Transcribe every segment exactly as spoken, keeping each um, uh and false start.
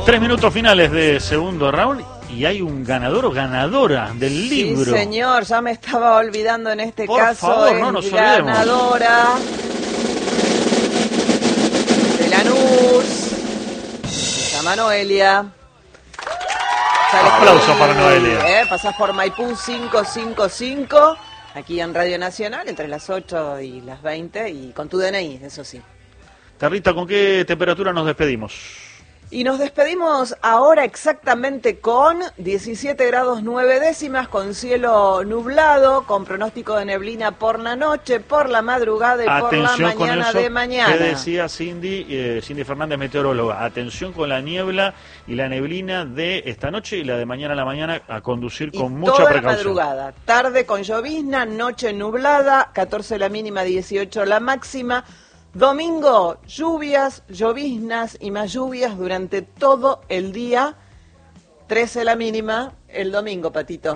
Tres minutos finales de segundo round y hay un ganador o ganadora del libro. Sí, señor, ya me estaba olvidando en este Por caso. favor, es no nos ganadora de Lanús. Se llama Noelia. Aplauso para Noelia. Eh, pasás por Maipú quinientos cincuenta y cinco, aquí en Radio Nacional, entre las ocho y las veinte, y con tu D N I, eso sí. Territa, ¿con qué temperatura nos despedimos? Y nos despedimos ahora exactamente con diecisiete grados nueve décimas, con cielo nublado, con pronóstico de neblina por la noche, por la madrugada y Atención por la mañana con eso de mañana. que decía Cindy, eh, Cindy Fernández, meteoróloga. Atención con la niebla y la neblina de esta noche y la de mañana a la mañana, a conducir y con mucha toda precaución. la madrugada, tarde con llovizna, noche nublada, catorce la mínima, dieciocho la máxima. Domingo, lluvias, lloviznas y más lluvias durante todo el día. trece la mínima, el domingo, Patito.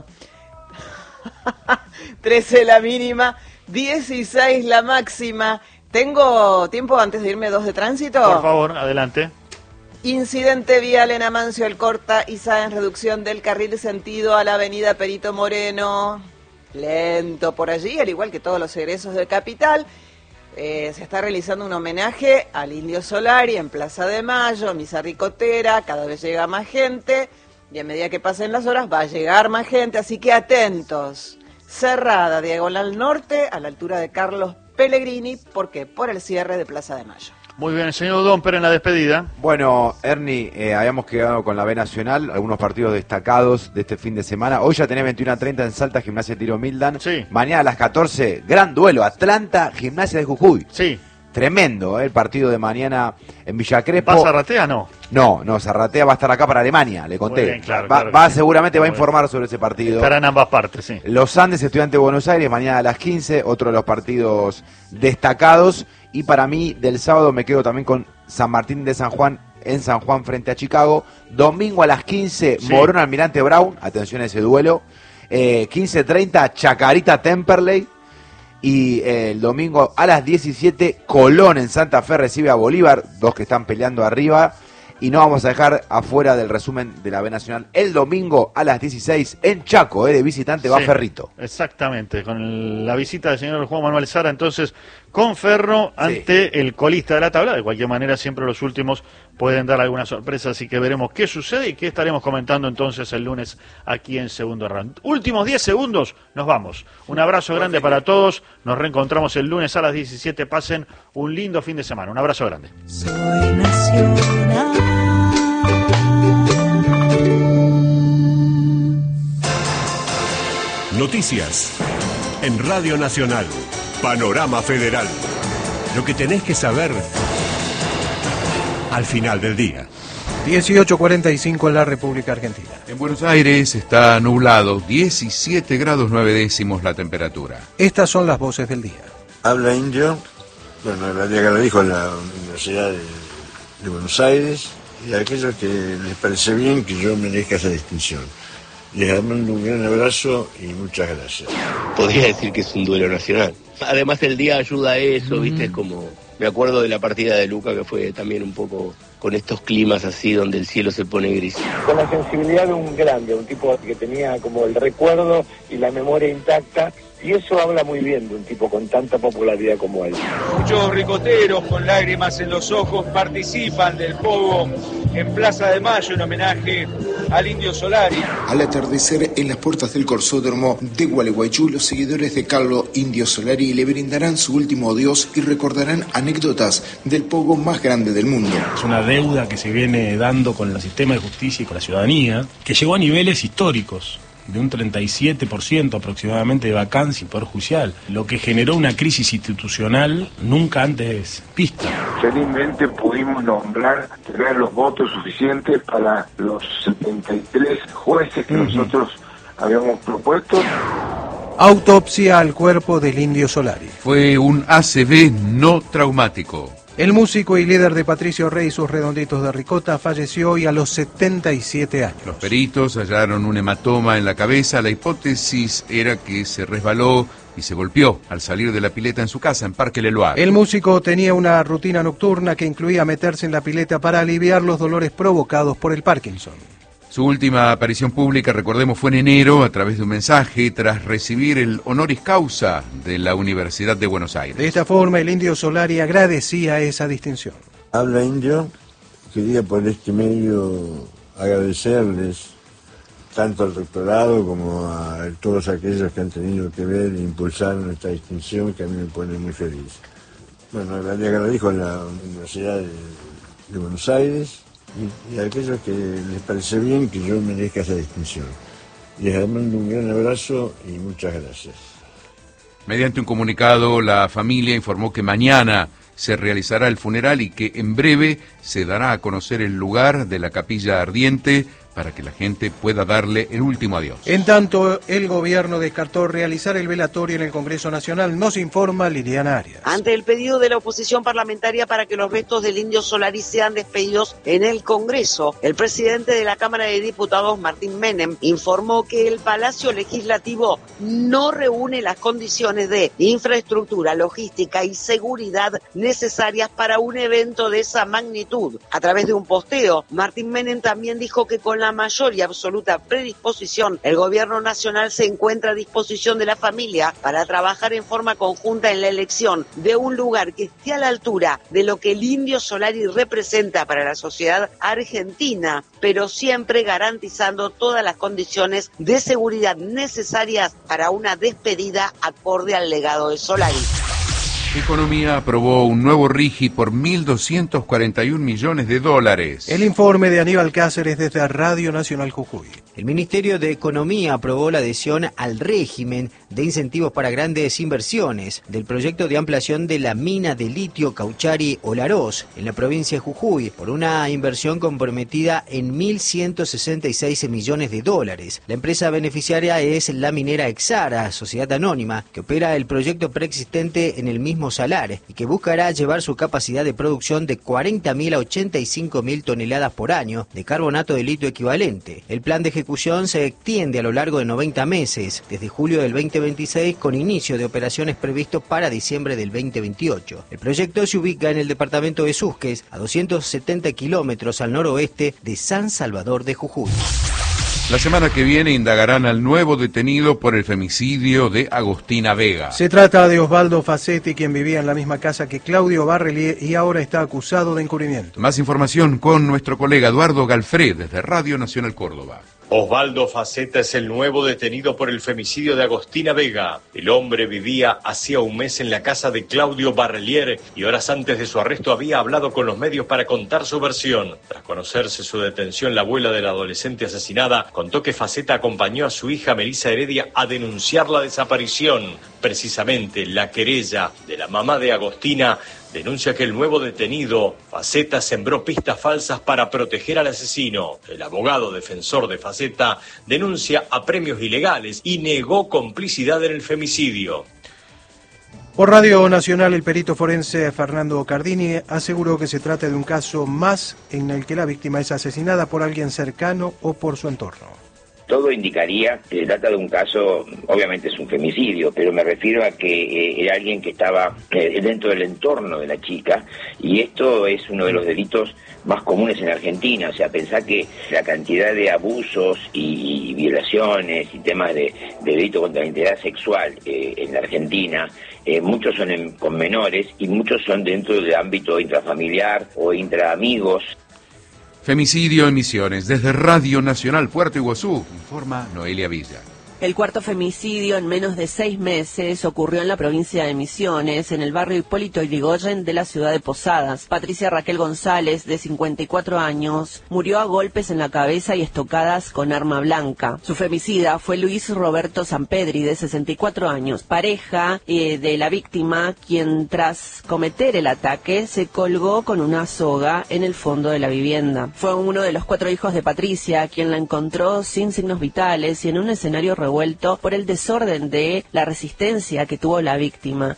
trece la mínima, dieciséis la máxima. ¿Tengo tiempo antes de irme dos de tránsito? Por favor, adelante. Incidente vial en Amancio Alcorta y Sáenz, reducción del carril sentido a la avenida Perito Moreno. Lento por allí, al igual que todos los egresos de Capital. Eh, se está realizando un homenaje al Indio Solari en Plaza de Mayo, Misa Ricotera, cada vez llega más gente y a medida que pasen las horas va a llegar más gente, así que atentos. Cerrada, diagonal norte, a la altura de Carlos Pellegrini, ¿por qué? Por el cierre de Plaza de Mayo. Muy bien, señor Domper, en la despedida. Bueno, Ernie, eh, habíamos quedado con la B Nacional, algunos partidos destacados de este fin de semana. Hoy ya tenés veintiuno a treinta en Salta, Gimnasia Tiro Mildan. Sí. Mañana a las catorce, gran duelo, Atlanta, Gimnasia de Jujuy. Sí. Tremendo, eh, el partido de mañana en Villa Crespo. ¿Va Zarratea? No. No, no, Zarratea va a estar acá para Alemania, le conté. Muy bien, claro, va, claro va sí. seguramente va a Muy informar bien. sobre ese partido. Estará en ambas partes, sí. Los Andes, Estudiantes de Buenos Aires, mañana a las quince, otro de los partidos destacados. Y para mí, del sábado me quedo también con San Martín de San Juan, en San Juan frente a Chicago. Domingo a las quince, sí. Morón Almirante Brown, atención a ese duelo. Eh, quince treinta, Chacarita Temperley. Y eh, el domingo a las diecisiete, Colón en Santa Fe recibe a Bolívar, dos que están peleando arriba. Y no vamos a dejar afuera del resumen de la B Nacional el domingo a las dieciséis en Chaco, eh, de visitante va sí, Ferrito. Exactamente, con el, la visita del señor Juan Manuel Sara, entonces con Ferro ante sí. el colista de la tabla. De cualquier manera, siempre los últimos pueden dar alguna sorpresa, así que veremos qué sucede y qué estaremos comentando entonces el lunes aquí en Segundo Round. Últimos diez segundos, nos vamos. Un abrazo grande para todos, nos reencontramos el lunes a las diecisiete, pasen un lindo fin de semana. Un abrazo grande. Soy nacional. Noticias en Radio Nacional. Panorama Federal. Lo que tenés que saber al final del día. dieciocho cuarenta y cinco en la República Argentina. En Buenos Aires está nublado, diecisiete grados nueve décimos la temperatura. Estas son las voces del día. Habla Indio, bueno, la día que lo dijo en la Universidad de, de Buenos Aires, y a aquellos que les parece bien que yo merezca esa distinción. Les mando un gran abrazo y muchas gracias. Podría decir que es un duelo nacional. Además el día ayuda a eso, mm. ¿viste? Es como... Me acuerdo de la partida de Luca, que fue también un poco con estos climas así donde el cielo se pone gris. Con la sensibilidad de un grande, un tipo que tenía como el recuerdo y la memoria intacta, y eso habla muy bien de un tipo con tanta popularidad como él. Muchos ricoteros con lágrimas en los ojos participan del pogo en Plaza de Mayo en homenaje al Indio Solari. Al atardecer, en las puertas del Corsódromo de Gualeguaychú, los seguidores de Carlos Indio Solari le brindarán su último adiós y recordarán anécdotas del pogo más grande del mundo. Es una deuda que se viene dando con el sistema de justicia y con la ciudadanía, que llegó a niveles históricos, de un treinta y siete por ciento aproximadamente de vacancia y poder judicial, lo que generó una crisis institucional nunca antes vista. Felizmente pudimos nombrar, tener los votos suficientes para los setenta y tres jueces que uh-huh. nosotros habíamos propuesto. Autopsia al cuerpo del Indio Solari. Fue un A C V no traumático. El músico y líder de Patricio Rey y sus Redonditos de Ricota falleció hoy a los setenta y siete años. Los peritos hallaron un hematoma en la cabeza. La hipótesis era que se resbaló y se golpeó al salir de la pileta en su casa en Parque Leloir. El músico tenía una rutina nocturna que incluía meterse en la pileta para aliviar los dolores provocados por el Parkinson. Su última aparición pública, recordemos, fue en enero a través de un mensaje tras recibir el honoris causa de la Universidad de Buenos Aires. De esta forma, el Indio Solari agradecía esa distinción. Habla Indio, quería por este medio agradecerles tanto al doctorado como a todos aquellos que han tenido que ver e impulsar esta distinción que a mí me pone muy feliz. Bueno, le agradezco a la Universidad de, de Buenos Aires y, y a aquellos que les parece bien que yo merezca esa distinción. Les mando un gran abrazo y muchas gracias. Mediante un comunicado, la familia informó que mañana se realizará el funeral y que en breve se dará a conocer el lugar de la capilla ardiente para que la gente pueda darle el último adiós. En tanto, el gobierno descartó realizar el velatorio en el Congreso Nacional, nos informa Liliana Arias. Ante el pedido de la oposición parlamentaria para que los restos del Indio Solari sean despedidos en el Congreso, el presidente de la Cámara de Diputados, Martín Menem, informó que el Palacio Legislativo no reúne las condiciones de infraestructura, logística y seguridad necesarias para un evento de esa magnitud. A través de un posteo, Martín Menem también dijo que con la mayor y absoluta predisposición, el gobierno nacional se encuentra a disposición de la familia para trabajar en forma conjunta en la elección de un lugar que esté a la altura de lo que el Indio Solari representa para la sociedad argentina, pero siempre garantizando todas las condiciones de seguridad necesarias para una despedida acorde al legado de Solari. Economía aprobó un nuevo RIGI por mil doscientos cuarenta y un millones de dólares. El informe de Aníbal Cáceres desde Radio Nacional Jujuy. El Ministerio de Economía aprobó la adhesión al régimen de incentivos para grandes inversiones del proyecto de ampliación de la mina de litio Cauchari-Olaroz en la provincia de Jujuy por una inversión comprometida en mil ciento sesenta y seis millones de dólares. La empresa beneficiaria es la minera Exara, sociedad anónima, que opera el proyecto preexistente en el mismo salar y que buscará llevar su capacidad de producción de cuarenta mil a ochenta y cinco mil toneladas por año de carbonato de litio equivalente. El plan de ejecución se extiende a lo largo de noventa meses, desde julio del veinte veintiséis, con inicio de operaciones previsto para diciembre del veinte veintiocho. El proyecto se ubica en el departamento de Susques, a doscientos setenta kilómetros al noroeste de San Salvador de Jujuy. La semana que viene indagarán al nuevo detenido por el femicidio de Agostina Vega. Se trata de Osvaldo Facetti, quien vivía en la misma casa que Claudio Barrelier y ahora está acusado de encubrimiento. Más información con nuestro colega Eduardo Galfred desde Radio Nacional Córdoba. Osvaldo Faceta es el nuevo detenido por el femicidio de Agostina Vega. El hombre vivía hacía un mes en la casa de Claudio Barrelier y horas antes de su arresto había hablado con los medios para contar su versión. Tras conocerse su detención, la abuela de la adolescente asesinada contó que Faceta acompañó a su hija Melissa Heredia a denunciar la desaparición. Precisamente la querella de la mamá de Agostina denuncia que el nuevo detenido, Faceta, sembró pistas falsas para proteger al asesino. El abogado defensor de Faceta denuncia a premios ilegales y negó complicidad en el femicidio. Por Radio Nacional, el perito forense Fernando Cardini aseguró que se trata de un caso más en el que la víctima es asesinada por alguien cercano o por su entorno. Todo indicaría que se trata de un caso, obviamente es un femicidio, pero me refiero a que eh, era alguien que estaba eh, dentro del entorno de la chica, y esto es uno de los delitos más comunes en Argentina. O sea, pensar que la cantidad de abusos y, y violaciones y temas de, de delito contra la integridad sexual eh, en la Argentina, eh, muchos son en, con menores y muchos son dentro del ámbito intrafamiliar o intraamigos. Femicidio en Misiones. Desde Radio Nacional Puerto Iguazú, informa Noelia Villa. El cuarto femicidio en menos de seis meses ocurrió en la provincia de Misiones, en el barrio Hipólito Yrigoyen de la ciudad de Posadas. Patricia Raquel González, de cincuenta y cuatro años, murió a golpes en la cabeza y estocadas con arma blanca. Su femicida fue Luis Roberto Sampedri, de sesenta y cuatro años, pareja eh, de la víctima, quien tras cometer el ataque se colgó con una soga en el fondo de la vivienda. Fue uno de los cuatro hijos de Patricia quien la encontró sin signos vitales y en un escenario revuelto por el desorden de la resistencia que tuvo la víctima.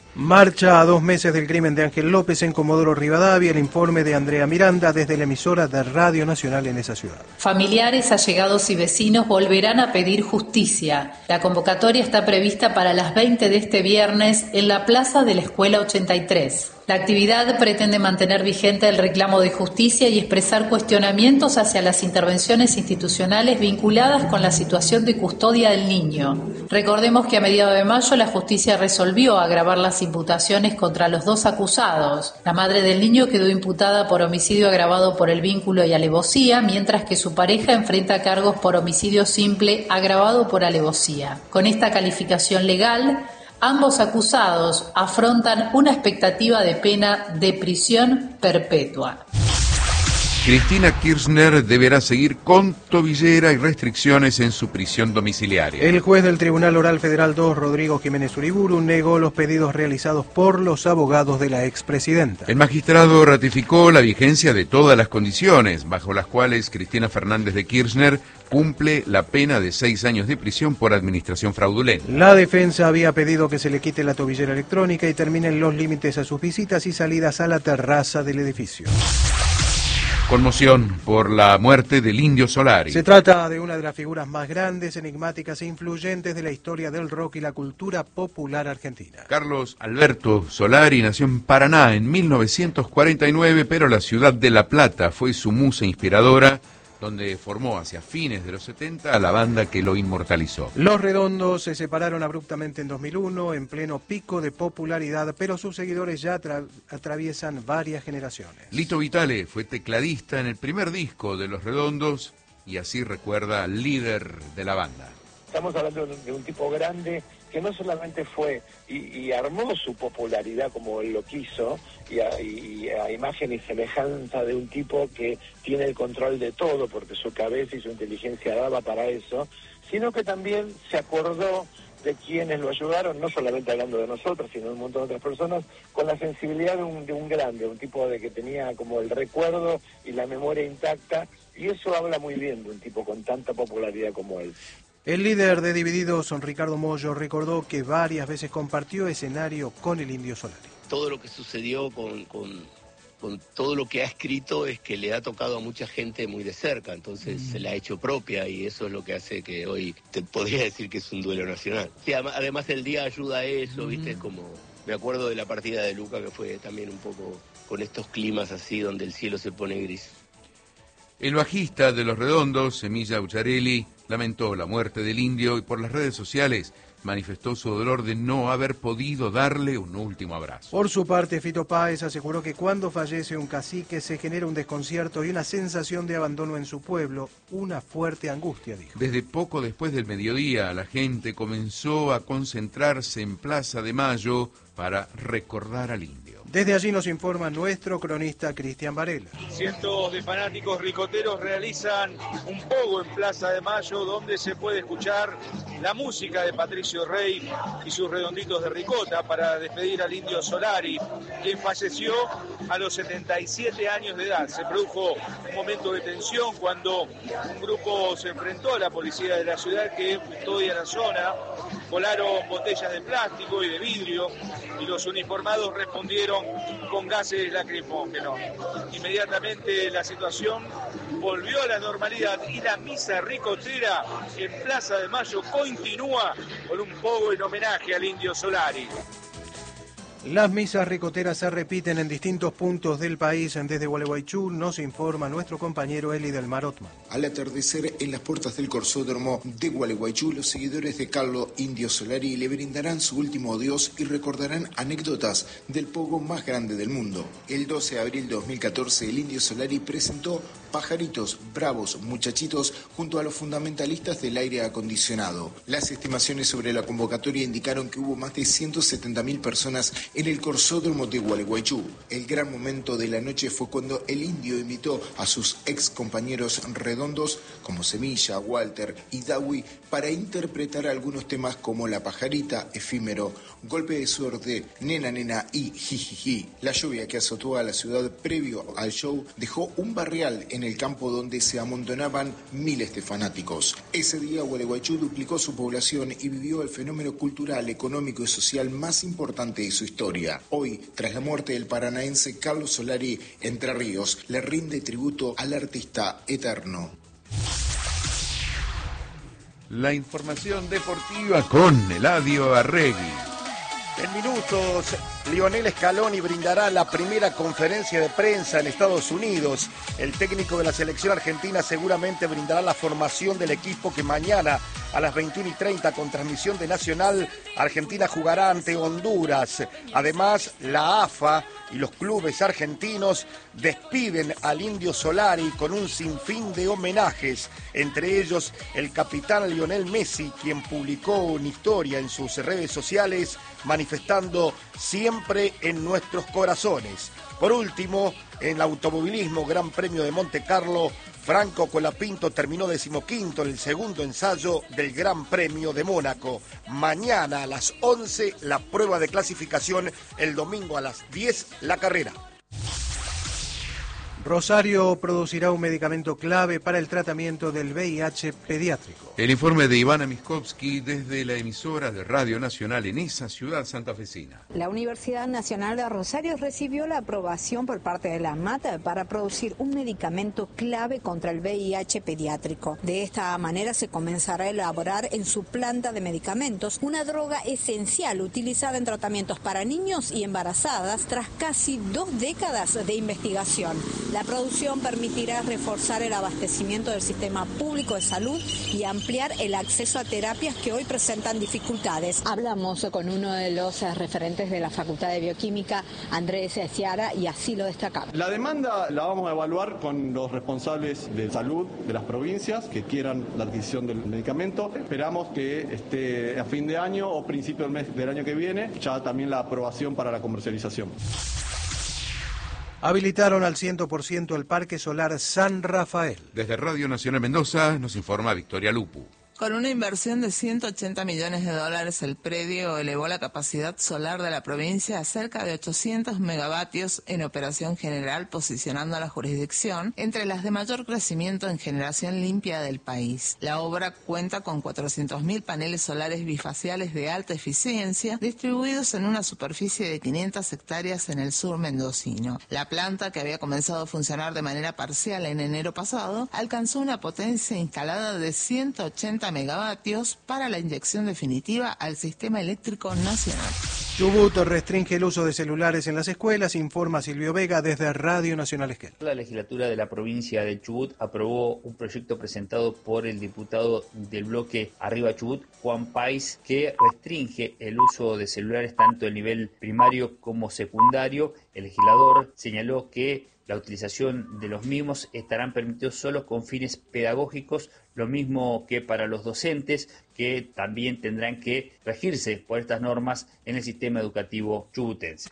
Marcha a dos meses del crimen de Ángel López en Comodoro Rivadavia, el informe de Andrea Miranda desde la emisora de Radio Nacional en esa ciudad. Familiares, allegados y vecinos volverán a pedir justicia. La convocatoria está prevista para las veinte de este viernes en la plaza de la Escuela ochenta y tres. La actividad pretende mantener vigente el reclamo de justicia y expresar cuestionamientos hacia las intervenciones institucionales vinculadas con la situación de custodia del niño. Recordemos que a mediados de mayo la justicia resolvió agravar las imputaciones contra los dos acusados. La madre del niño quedó imputada por homicidio agravado por el vínculo y alevosía, mientras que su pareja enfrenta cargos por homicidio simple agravado por alevosía. Con esta calificación legal, ambos acusados afrontan una expectativa de pena de prisión perpetua. Cristina Kirchner deberá seguir con tobillera y restricciones en su prisión domiciliaria. El juez del Tribunal Oral Federal dos, Rodrigo Jiménez Uriburu, negó los pedidos realizados por los abogados de la expresidenta. El magistrado ratificó la vigencia de todas las condiciones bajo las cuales Cristina Fernández de Kirchner cumple la pena de seis años de prisión por administración fraudulenta. La defensa había pedido que se le quite la tobillera electrónica y terminen los límites a sus visitas y salidas a la terraza del edificio. Conmoción por la muerte del Indio Solari. Se trata de una de las figuras más grandes, enigmáticas e influyentes de la historia del rock y la cultura popular argentina. Carlos Alberto Solari nació en Paraná en mil novecientos cuarenta y nueve, pero la ciudad de La Plata fue su musa inspiradora, donde formó hacia fines de los setenta a la banda que lo inmortalizó. Los Redondos se separaron abruptamente en dos mil uno, en pleno pico de popularidad, pero sus seguidores ya atra- atraviesan varias generaciones. Lito Vitale fue tecladista en el primer disco de Los Redondos y así recuerda al líder de la banda. Estamos hablando de un, de un tipo grande que no solamente fue y, y armó su popularidad como él lo quiso, y a, y a imagen y semejanza de un tipo que tiene el control de todo, porque su cabeza y su inteligencia daba para eso, sino que también se acordó de quienes lo ayudaron, no solamente hablando de nosotros, sino de un montón de otras personas, con la sensibilidad de un, de un grande, un tipo de que tenía como el recuerdo y la memoria intacta, y eso habla muy bien de un tipo con tanta popularidad como él. El líder de Divididos, Ricardo Mollo, recordó que varias veces compartió escenario con el Indio Solari. Todo lo que sucedió con, con, con todo lo que ha escrito es que le ha tocado a mucha gente muy de cerca, entonces mm. se la ha hecho propia y eso es lo que hace que hoy te podría decir que es un duelo nacional. Sí, además el día ayuda a eso, mm. ¿viste? Como me acuerdo de la partida de Luca, que fue también un poco con estos climas así donde el cielo se pone gris. El bajista de Los Redondos, Semilla Ucciarelli, lamentó la muerte del Indio y por las redes sociales manifestó su dolor de no haber podido darle un último abrazo. Por su parte, Fito Páez aseguró que cuando fallece un cacique se genera un desconcierto y una sensación de abandono en su pueblo, una fuerte angustia, dijo. Desde poco después del mediodía, la gente comenzó a concentrarse en Plaza de Mayo para recordar al Indio. Desde allí nos informa nuestro cronista Cristian Varela. Cientos de fanáticos ricoteros realizan un pogo en Plaza de Mayo, donde se puede escuchar la música de Patricio Rey y sus redonditos de ricota para despedir al Indio Solari, quien falleció a los setenta y siete años de edad. Se produjo un momento de tensión cuando un grupo se enfrentó a la policía de la ciudad que custodia la zona. Volaron botellas de plástico y de vidrio y los uniformados respondieron con gases lacrimógenos. Inmediatamente la situación volvió a la normalidad y la misa ricotera en Plaza de Mayo continúa con un pogo en homenaje al Indio Solari. Las misas ricoteras se repiten en distintos puntos del país. Desde Gualeguaychú nos informa nuestro compañero Eli del Mar Otman. Al atardecer, en las puertas del Corsódromo de Gualeguaychú, los seguidores de Carlos Indio Solari le brindarán su último adiós y recordarán anécdotas del pogo más grande del mundo. El doce de abril de dos mil catorce, el Indio Solari presentó Pajaritos, Bravos, Muchachitos junto a los fundamentalistas del aire acondicionado. Las estimaciones sobre la convocatoria indicaron que hubo más de ciento setenta mil personas en el Corsódromo de Gualeguaychú. El gran momento de la noche fue cuando el Indio invitó a sus ex compañeros redondos como Semilla, Walter y Dawi para interpretar algunos temas como La Pajarita, Efímero, Golpe de Suerte, Nena Nena y Jijiji. La lluvia que azotó a la ciudad previo al show dejó un barrial en en el campo donde se amontonaban miles de fanáticos. Ese día Gualeguaychú duplicó su población y vivió el fenómeno cultural, económico y social más importante de su historia. Hoy, tras la muerte del paranaense Carlos Solari, Entre Ríos le rinde tributo al artista eterno. La información deportiva con Eladio Arregui. En minutos, Lionel Scaloni brindará la primera conferencia de prensa en Estados Unidos. El técnico de la selección argentina seguramente brindará la formación del equipo que mañana a las veintiuna y treinta con transmisión de Nacional, Argentina jugará ante Honduras. Además, la A F A y los clubes argentinos despiden al Indio Solari con un sinfín de homenajes, entre ellos el capitán Lionel Messi, quien publicó una historia en sus redes sociales manifestando siempre en nuestros corazones. Por último, en el automovilismo Gran Premio de Monte Carlo, Franco Colapinto terminó decimoquinto en el segundo ensayo del Gran Premio de Mónaco. Mañana a las once la prueba de clasificación, el domingo a las diez la carrera. Rosario producirá un medicamento clave para el tratamiento del V I H pediátrico. El informe de Ivana Miskovsky desde la emisora de Radio Nacional en esa ciudad santafesina. La Universidad Nacional de Rosario recibió la aprobación por parte de la ANMAT para producir un medicamento clave contra el V I H pediátrico. De esta manera se comenzará a elaborar en su planta de medicamentos una droga esencial utilizada en tratamientos para niños y embarazadas tras casi dos décadas de investigación. La producción permitirá reforzar el abastecimiento del sistema público de salud y ampliar el acceso a terapias que hoy presentan dificultades. Hablamos con uno de los referentes de la Facultad de Bioquímica, Andrés Ciara, y así lo destacaba. La demanda la vamos a evaluar con los responsables de salud de las provincias que quieran la adquisición del medicamento. Esperamos que esté a fin de año o principio del mes del año que viene ya también la aprobación para la comercialización. Habilitaron al cien por ciento el Parque Solar San Rafael. Desde Radio Nacional Mendoza nos informa Victoria Lupu. Con una inversión de ciento ochenta millones de dólares, el predio elevó la capacidad solar de la provincia a cerca de ochocientos megavatios en operación general, posicionando a la jurisdicción entre las de mayor crecimiento en generación limpia del país. La obra cuenta con cuatrocientos mil paneles solares bifaciales de alta eficiencia, distribuidos en una superficie de quinientas hectáreas en el sur mendocino. La planta, que había comenzado a funcionar de manera parcial en enero pasado, alcanzó una potencia instalada de ciento ochenta megavatios para la inyección definitiva al sistema eléctrico nacional. Chubut restringe el uso de celulares en las escuelas, informa Silvio Vega desde Radio Nacional Esquel. La legislatura de la provincia de Chubut aprobó un proyecto presentado por el diputado del bloque Arriba Chubut, Juan País, que restringe el uso de celulares tanto en nivel primario como secundario. El legislador señaló que la utilización de los mismos estarán permitidos solo con fines pedagógicos, lo mismo que para los docentes, que también tendrán que regirse por estas normas en el sistema educativo chubutense.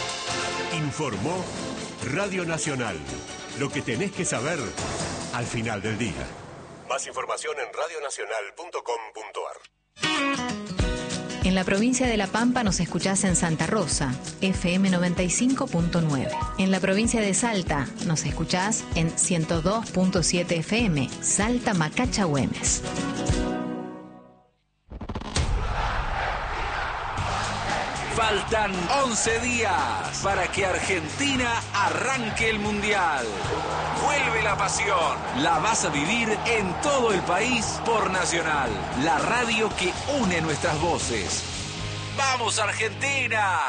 Informó Radio Nacional. Lo que tenés que saber al final del día. Más información en radio nacional punto com punto ar. En la provincia de La Pampa nos escuchás en Santa Rosa, F M noventa y cinco punto nueve. En la provincia de Salta nos escuchás en ciento dos punto siete F M, Salta Macacha Güemes. Faltan once días para que Argentina arranque el Mundial. Vuelve la pasión. La vas a vivir en todo el país por Nacional, la radio que une nuestras voces. ¡Vamos, Argentina!